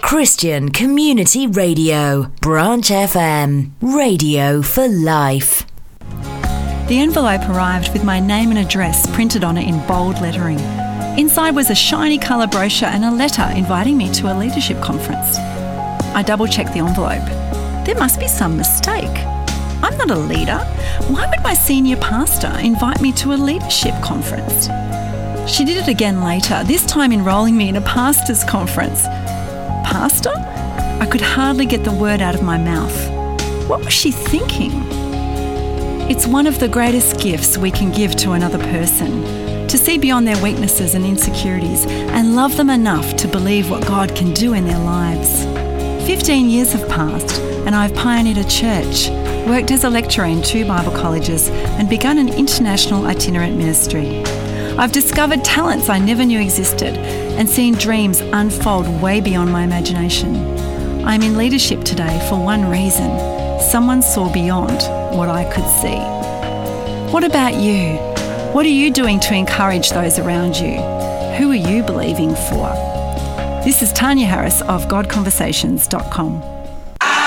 Christian Community Radio, Branch FM, radio for life. The envelope arrived with my name and address printed on it in bold lettering. Inside was a shiny colour brochure and a letter inviting me to a leadership conference. I double-checked the envelope. There must be some mistake. I'm not a leader. Why would my senior pastor invite me to a leadership conference? She did it again later, this time enrolling me in a pastor's conference. Pastor? I could hardly get the word out of my mouth. What was she thinking? It's one of the greatest gifts we can give to another person, to see beyond their weaknesses and insecurities and love them enough to believe what God can do in their lives. 15 years have passed and I've pioneered a church, worked as a lecturer in 2 Bible colleges and begun an international itinerant ministry. I've discovered talents I never knew existed and seen dreams unfold way beyond my imagination. I'm in leadership today for one reason. Someone saw beyond what I could see. What about you? What are you doing to encourage those around you? Who are you believing for? This is Tanya Harris of GodConversations.com.